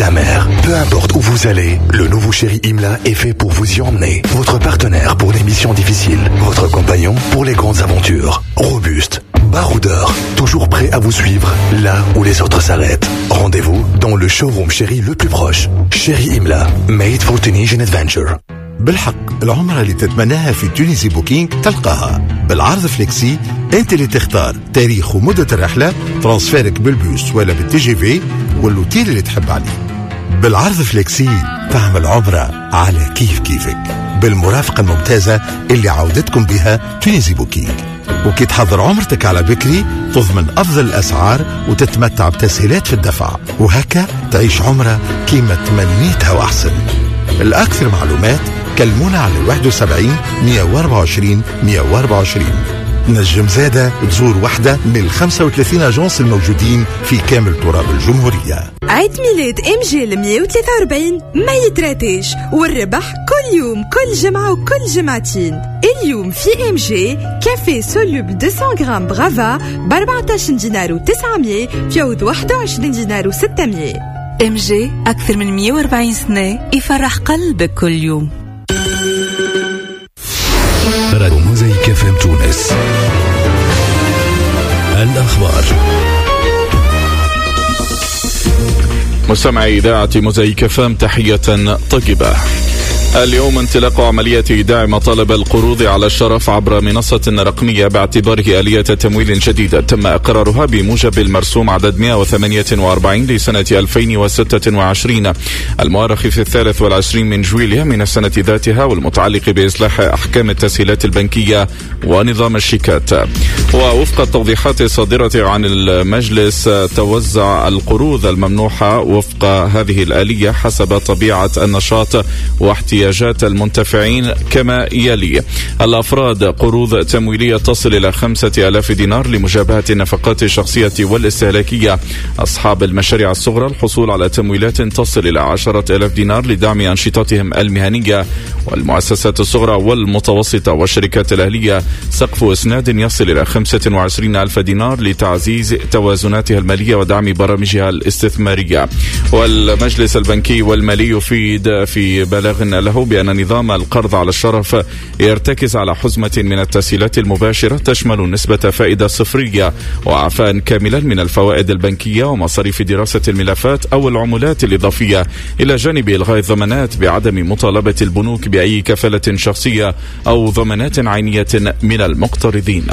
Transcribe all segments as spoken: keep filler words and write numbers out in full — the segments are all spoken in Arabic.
la mer. Peu importe où vous allez, le nouveau Chéri Imla est fait pour vous y emmener. Votre partenaire pour les missions difficiles, votre compagnon pour les grandes aventures. Robuste, baroudeur, toujours prêt à vous suivre là où les autres s'arrêtent. Rendez-vous dans le showroom Chéri le plus proche. Chéri Imla, made for Tunisian adventure. بالحق العمرة اللي تتمناها في تونسي بوكينج تلقاها. بالعرض فليكسي انت اللي تختار تاريخ ومدة الرحلة، ترانسفيرك بالبوس ولا بالتي جي في والوتيل اللي تحب عليه. بالعرض فليكسي تعمل عمرة على كيف كيفك بالمرافقة الممتازة اللي عودتكم بها تونسي بوكينج. وكي تحضر عمرتك على بكري تضمن أفضل الأسعار وتتمتع بتسهيلات في الدفع، وهكا تعيش عمرة كيما تمنيتها وأحسن. الأكثر معلومات كلمونا على واحد وسبعين مية وأربعة وعشرين مية وأربعة وعشرين. نجم زادة تزور واحدة من الخمسة وثلاثين أجنس الموجودين في كامل تراب الجمهورية. عيد ميلاد ام جي مية وثلاثة وأربعين ما يتراتيش، والربح كل يوم كل جمعة وكل جمعتين. اليوم في ام جي كافي سولوبل مئتين غرام برافا ب أربعة عشر دينار وتسعمية في واحد وعشرين دينار وستمية. ام جي أكثر من مية وأربعين سنة يفرح قلبك كل يوم. راديو موزايك اف ام تونس. الأخبار. مستمعي إذاعة موزايك اف ام تحية طيبة. اليوم انطلاق عملية إيداع مطالب القروض على الشرف عبر منصة رقمية باعتباره آلية تمويل جديدة تم إقرارها بموجب المرسوم عدد مئة وثمانية وأربعين لسنة ألفين وستة وعشرين المؤرخ في الثالث والعشرين من جويلية من السنة ذاتها، والمتعلق بإصلاح أحكام التسهيلات البنكية ونظام الشيكات. ووفق التوضيحات الصادرة عن المجلس توزع القروض الممنوحة وفق هذه الآلية حسب طبيعة النشاط واحتياجات المنتفعين كما يلي: الأفراد قروض تمويلية تصل إلى خمسة آلاف دينار لمجابهة النفقات الشخصية والاستهلاكية. أصحاب المشاريع الصغرى الحصول على تمويلات تصل إلى عشرة آلاف دينار لدعم أنشطتهم المهنية. والمؤسسات الصغرى والمتوسطة والشركات الأهلية سقف إسناد يصل إلى خمسة وعشرين ألف دينار لتعزيز توازناتها المالية ودعم برامجها الاستثمارية. والمجلس البنكي والمالي يفيد في بلاغ له بأن نظام القرض على الشرف يرتكز على حزمة من التسهيلات المباشرة تشمل نسبة فائدة صفرية وإعفاء كاملا من الفوائد البنكية ومصاريف دراسة الملفات أو العمولات الإضافية، إلى جانب إلغاء الضمانات بعدم مطالبة البنوك بأي كفالة شخصية أو ضمانات عينية من المقترضين.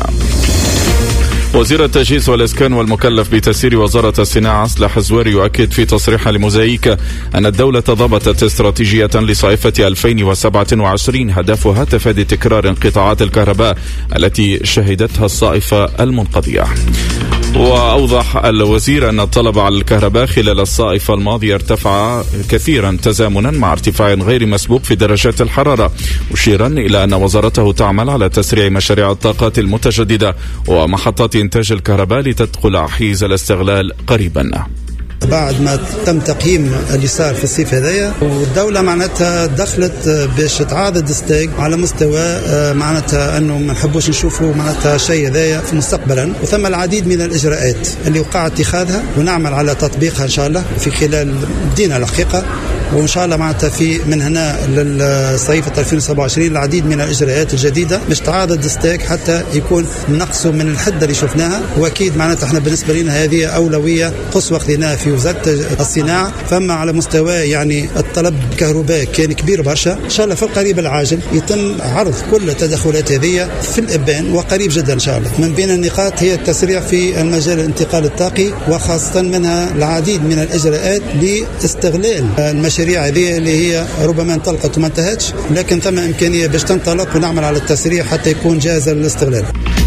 وزير التجهيز والإسكان والمكلف بتسيير وزارة الصناعة صلاح الزواري يؤكد في تصريح لموزايك أن الدولة ضبطت استراتيجية لصيفة ألفين وسبعة وعشرين هدفها تفادي تكرار انقطاعات الكهرباء التي شهدتها الصائفة المنقضية. وأوضح الوزير أن الطلب على الكهرباء خلال الصائفة الماضية ارتفع كثيرا تزامنا مع ارتفاع غير مسبوق في درجات الحرارة، مشيرا إلى أن وزارته تعمل على تسريع مشاريع الطاقات المتجددة ومحطات إنتاج الكهرباء لتدخل حيز الاستغلال قريبا. بعد ما تم تقييم اللي صار في الصيف هذايا، والدولة معناتها دخلت باش تعاضد ستيك على مستوى معناتها أنه ما نحبوش نشوفوا معناتها شيء هذايا في مستقبلا، وثم العديد من الإجراءات اللي وقع اتخاذها ونعمل على تطبيقها إن شاء الله في خلال بدينا الحقيقة، وإن شاء الله معناتها في من هنا للصيفة ألفين وسبعة وعشرين العديد من الإجراءات الجديدة باش تعاضد ستيك حتى يكون نقصه من الحدة اللي شفناها. وأكيد معناتها احنا بالنسبة لنا هذه أولوية قصوى خذيناها في وزارة الصناعة. فما على مستوى يعني الطلب الكهرباء كان كبير برشا، إن شاء الله في القريب العاجل يتم عرض كل التدخلات هذه في الإبان وقريب جدا إن شاء الله. من بين النقاط هي التسريع في المجال الانتقال الطاقي، وخاصة منها العديد من الإجراءات لاستغلال المشاريع هذه اللي هي ربما انطلقت وما انتهتش، لكن ثم إمكانية باش تنطلق ونعمل على التسريع حتى يكون جاهز للاستغلال.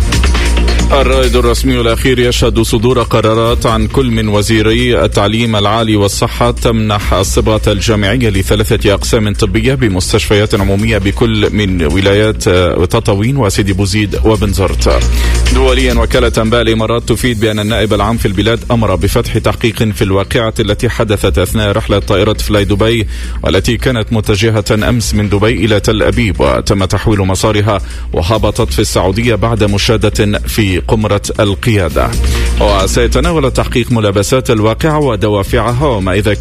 الرائد الرسمي الأخير يشهد صدور قرارات عن كل من وزيري التعليم العالي والصحة تمنح الصبغة الجامعية لثلاثة أقسام طبية بمستشفيات عمومية بكل من ولايات تطاوين وسيدي بوزيد وبنزرت. دوليا، وكالة أنباء الإمارات تفيد بأن النائب العام في البلاد أمر بفتح تحقيق في الواقعة التي حدثت أثناء رحلة طائرة فلاي دبي والتي كانت متجهة أمس من دبي إلى تل أبيب، وتم تحويل مسارها وهبطت في السعودية بعد مشادة في قمرة القيادة. وسيتناول التحقيق ملابسات الواقعة ودوافعها وما إذا